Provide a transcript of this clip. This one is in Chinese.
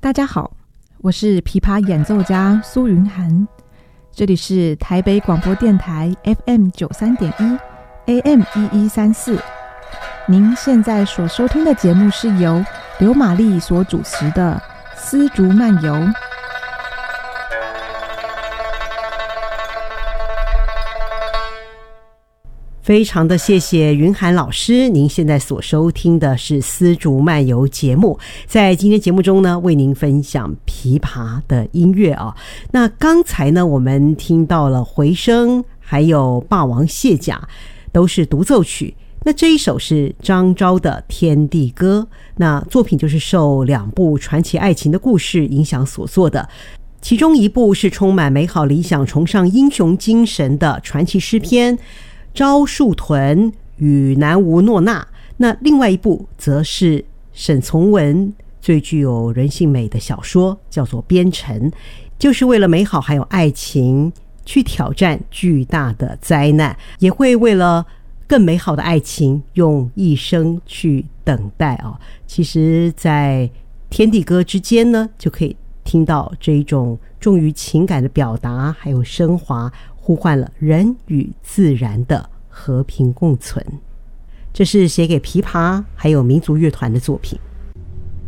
大家好，我是琵琶演奏家苏云涵，这里是台北广播电台 FM 93.1 AM 1134。您现在所收听的节目是由刘玛丽所主持的丝竹漫游。 非常的谢谢云涵老师，您现在所收听的是丝竹漫游节目。在今天节目中呢，为您分享琵琶的音乐啊。那刚才呢，我们听到了回声，还有霸王卸甲，都是独奏曲。那这一首是张昭的《天地歌》，那作品就是受两部传奇爱情的故事影响所做的。其中一部是充满美好理想、崇尚英雄精神的传奇诗篇昭树屯与南无诺娜，那另外一部则是沈从文最具有人性美的小说，叫做《边城》，就是为了美好还有爱情去挑战巨大的灾难，也会为了更美好的爱情用一生去等待啊。其实在天地歌之间呢，就可以听到这一种重于情感的表达还有升华，呼唤了人与自然的和平共存。这是写给琵琶还有民族乐团的作品。